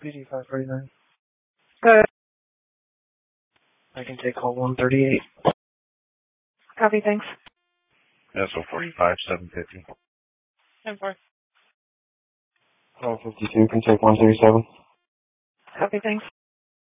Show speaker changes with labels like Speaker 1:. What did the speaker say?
Speaker 1: PD 549.
Speaker 2: Good.
Speaker 1: I can take call 138.
Speaker 2: Copy, thanks.
Speaker 3: SO 45 750.
Speaker 2: 10-4.
Speaker 1: Call 52 can take 137.
Speaker 2: Copy, thanks.